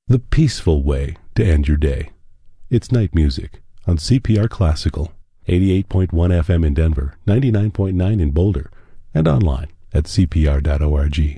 The peaceful way to end your day. It's night music on CPR Classical, 88.1 FM in Denver, 99.9 in Boulder, and online at cpr.org.